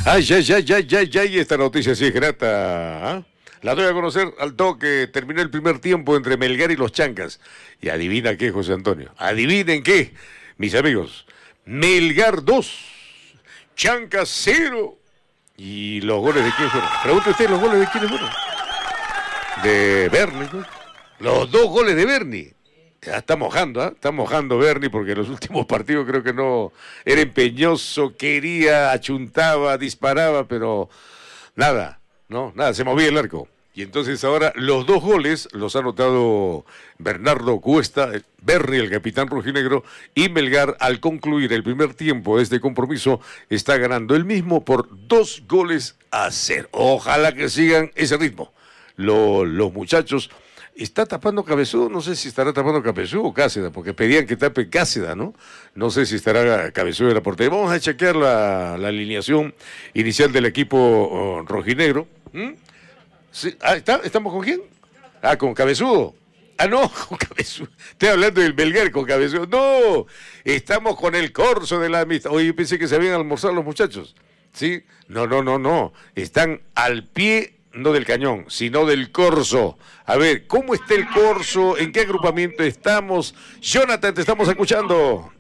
Ay, ay, esta noticia sí es grata. ¿Ah? La doy a conocer al toque. Terminó el primer tiempo entre Melgar y los Chancas. Y adivina qué, José Antonio. Adivinen qué, mis amigos. Melgar 2, Chancas 0. ¿Y los goles de quién fueron? Pregunte usted, ¿los goles de quiénes fueron? De Bernie, ¿no? Los 2 goles de Bernie. Ya está mojando, ¿eh? Está mojando Bernie porque en los últimos partidos creo que no era empeñoso, quería, achuntaba, disparaba, pero nada, ¿no? Nada, se movía el arco. Y entonces ahora los 2 goles los ha anotado Bernardo Cuesta, Bernie, el capitán rojinegro, y Melgar al concluir el primer tiempo de este compromiso está ganando el mismo por 2-0. Ojalá que sigan ese ritmo. Los muchachos. ¿Está tapando Cabezudo? No sé si estará tapando Cabezudo o Cáceda, porque pedían que tape Cáceda, ¿no? No sé si estará Cabezudo en la portería. Vamos a chequear la alineación inicial del equipo rojinegro. Sí. ¿Estamos con quién? Con Cabezudo. No, con Cabezudo. Estoy hablando del Melgar con Cabezudo. No, estamos con el Corso de la amistad. Oye, yo pensé que se habían almorzado los muchachos. ¿Sí? No. Están al pie, no del cañón, sino del Corso. A ver, ¿cómo está el Corso? ¿En qué agrupamiento estamos? Jonathan, te estamos escuchando.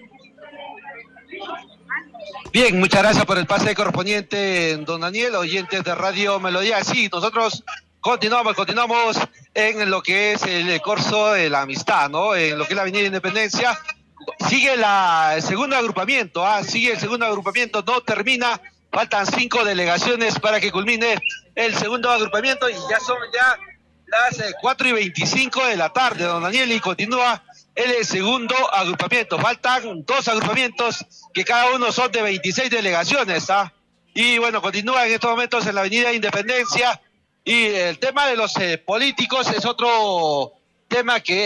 Bien, muchas gracias por el pase correspondiente, don Daniel, oyentes de Radio Melodía. Sí, nosotros continuamos en lo que es el Corso de la Amistad, ¿no? En lo que es la Avenida Independencia. Sigue el segundo agrupamiento, no termina. Faltan 5 delegaciones para que culmine el segundo agrupamiento y ya son las 4:25 de la tarde, don Daniel, y continúa el segundo agrupamiento. Faltan 2 agrupamientos que cada uno son de 26 delegaciones, ¿ah? Y bueno, continúa en estos momentos en la Avenida Independencia. Y el tema de los políticos es otro tema que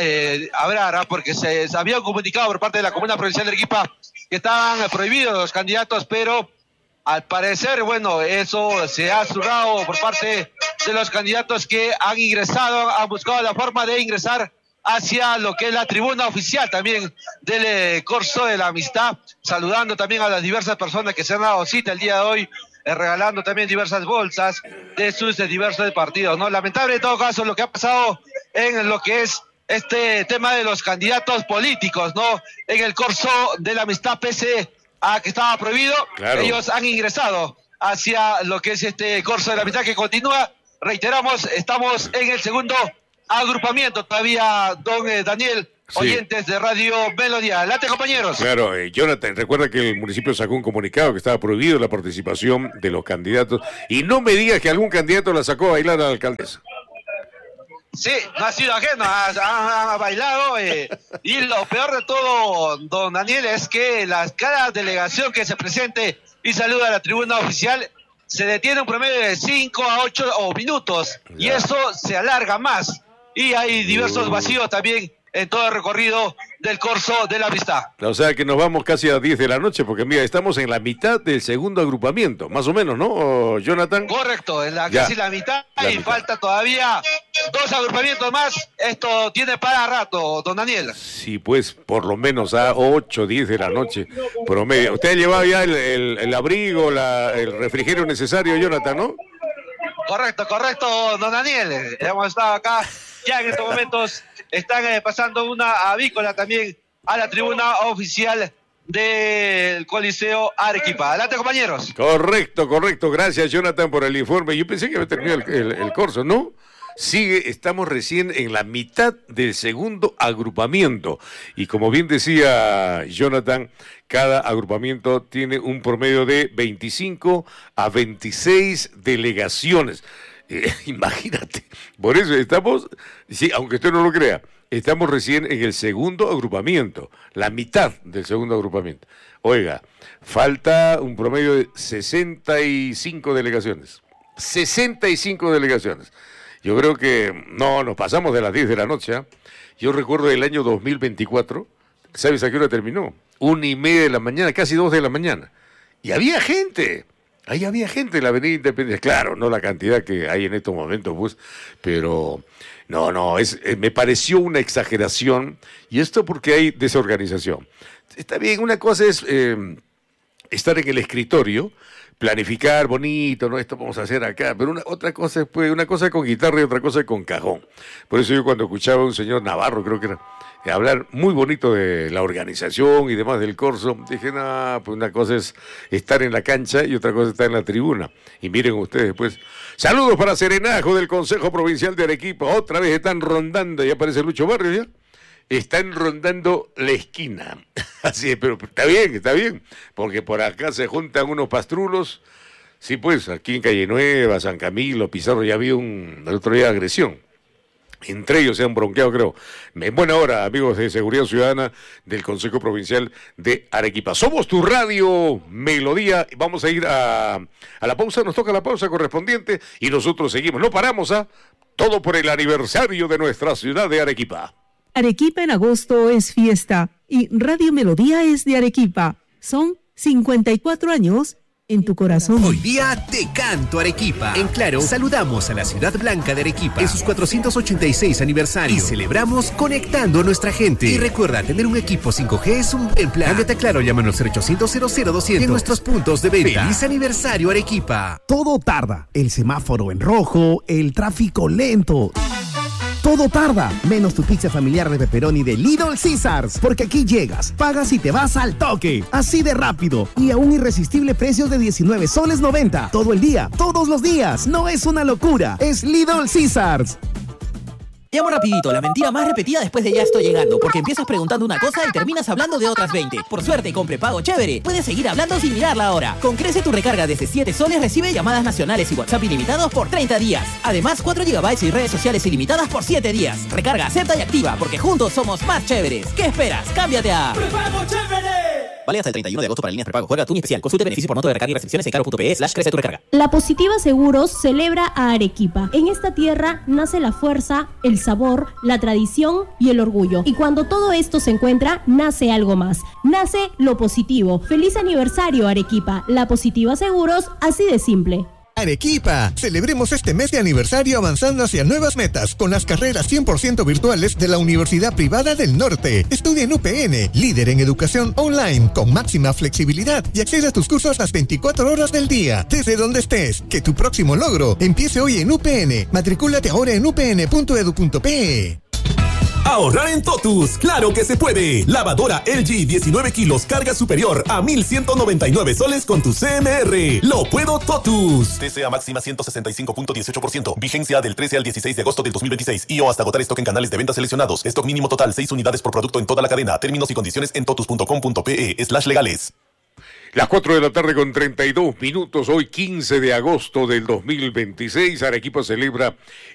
habrá, porque se había comunicado por parte de la Comuna Provincial de Arequipa que estaban prohibidos los candidatos, pero al parecer, bueno, eso se ha surrado por parte de los candidatos que han ingresado, han buscado la forma de ingresar hacia lo que es la tribuna oficial también del Corso de la Amistad, saludando también a las diversas personas que se han dado cita el día de hoy, regalando también diversas bolsas de sus diversos partidos, ¿no? Lamentable en todo caso lo que ha pasado en lo que es este tema de los candidatos políticos, ¿no? En el Corso de la Amistad, pese a que estaba prohibido, claro, ellos han ingresado hacia lo que es este Corso de la Amistad que continúa. Reiteramos, estamos en el segundo agrupamiento todavía, don Daniel, sí. Oyentes de Radio Melodía. Adelante, compañeros. Claro, Jonathan, recuerda que el municipio sacó un comunicado que estaba prohibido la participación de los candidatos, y no me digas que algún candidato la sacó a bailar a la alcaldesa. Sí, no ha sido ajeno, ha bailado, y lo peor de todo, don Daniel, es que cada delegación que se presente y saluda a la tribuna oficial se detiene un promedio de 5 a 8 minutos, ya. Y eso se alarga más, y hay diversos vacíos también en todo el recorrido del Corso de la Amistad. O sea que nos vamos casi a 10 de la noche, porque mira, estamos en la mitad del segundo agrupamiento, más o menos, ¿no, Jonathan? Correcto, casi la mitad, y falta todavía 2 agrupamientos más. Esto tiene para rato, don Daniel. Sí, pues por lo menos a 8, 10 de la noche promedio. Usted ha llevado ya el abrigo, el refrigerio necesario, Jonathan, ¿no? Correcto, don Daniel. Hemos estado acá, ya en estos momentos están pasando una avícola también a la tribuna oficial del Coliseo Arequipa. Adelante, compañeros. Correcto. Gracias, Jonathan, por el informe. Yo pensé que había terminado el Corso, ¿no? Estamos recién en la mitad del segundo agrupamiento. Y como bien decía Jonathan, cada agrupamiento tiene un promedio de 25 a 26 delegaciones. Imagínate. Por eso estamos, sí, aunque usted no lo crea, estamos recién en el segundo agrupamiento, la mitad del segundo agrupamiento. Oiga, falta un promedio de 65 delegaciones. 65 delegaciones. Yo creo que nos pasamos de las 10 de la noche, ¿eh? Yo recuerdo el año 2024, ¿sabes a qué hora terminó? 1:30 de la mañana, casi 2 de la mañana. Y había gente. Ahí había gente en la Avenida Independencia. Claro, no la cantidad que hay en estos momentos, pues, pero me pareció una exageración, y esto porque hay desorganización. Está bien, una cosa es estar en el escritorio, planificar bonito, ¿no? Esto vamos a hacer acá, pero otra cosa es, pues, una cosa con guitarra y otra cosa con cajón. Por eso yo cuando escuchaba a un señor Navarro, creo que era, hablar muy bonito de la organización y demás del corso, dije, no, pues una cosa es estar en la cancha y otra cosa es estar en la tribuna. Y miren ustedes, pues, saludos para Serenajo del Consejo Provincial de Arequipa, otra vez están rondando, ya aparece Lucho Barrios, ¿ya? Están rondando la esquina. Así es, pero está bien, porque por acá se juntan unos pastrulos. Sí, pues, aquí en Calle Nueva, San Camilo, Pizarro, ya había el otro día agresión. Entre ellos se han bronqueado, creo. En buena hora, amigos de Seguridad Ciudadana del Consejo Provincial de Arequipa. Somos tu radio Melodía. Vamos a ir a la pausa, nos toca la pausa correspondiente y nosotros seguimos. No paramos, todo por el aniversario de nuestra ciudad de Arequipa. Arequipa en agosto es fiesta y Radio Melodía es de Arequipa. Son 54 años en tu corazón. Hoy día te canto Arequipa. En Claro, saludamos a la ciudad blanca de Arequipa en sus 486 aniversario y celebramos conectando a nuestra gente. Y recuerda, tener un equipo 5G es un buen plan. Cámbiate a Claro, llámanos 0800-00200 en nuestros puntos de venta. ¡Feliz aniversario, Arequipa! Todo tarda. El semáforo en rojo, el tráfico lento. Todo tarda, menos tu pizza familiar de pepperoni de Little Caesars, porque aquí llegas, pagas y te vas al toque, así de rápido y a un irresistible precio de 19 soles 90, todo el día, todos los días. No es una locura, es Little Caesars. Llamo rapidito, la mentira más repetida después de ya estoy llegando, porque empiezas preguntando una cosa y terminas hablando de otras 20. Por suerte, con prepago chévere, puedes seguir hablando sin mirar la hora. Con Crece tu recarga desde 7 soles recibe llamadas nacionales y WhatsApp ilimitados por 30 días. Además, 4 GB y redes sociales ilimitadas por 7 días. Recarga, acepta y activa, porque juntos somos más chéveres. ¿Qué esperas? ¡Cámbiate a Prepago Chévere! Vale hasta el 31 de agosto para líneas prepago. Juega tú especial. Consulte beneficios por monto de recarga y restricciones en caro.pe/crece tu recarga. La Positiva Seguros celebra a Arequipa. En esta tierra nace la fuerza, el sabor, la tradición y el orgullo. Y cuando todo esto se encuentra, nace algo más. Nace lo positivo. ¡Feliz aniversario, Arequipa! La Positiva Seguros, así de simple. Arequipa, celebremos este mes de aniversario avanzando hacia nuevas metas con las carreras 100% virtuales de la Universidad Privada del Norte. Estudia en UPN, líder en educación online, con máxima flexibilidad y accede a tus cursos las 24 horas del día, desde donde estés. Que tu próximo logro empiece hoy en UPN. Matricúlate ahora en upn.edu.pe. Ahorrar en Totus, claro que se puede. Lavadora LG 19 kilos, carga superior a 1,199 soles con tu CMR. Lo puedo Totus. TCA máxima 165.18%. Vigencia del 13 al 16 de agosto del 2026. Y o hasta agotar stock en canales de venta seleccionados. Stock mínimo total 6 unidades por producto en toda la cadena. Términos y condiciones en totus.com.pe/legales. Las 4 de la tarde con 32 minutos, hoy 15 de agosto del 2026, Arequipa celebra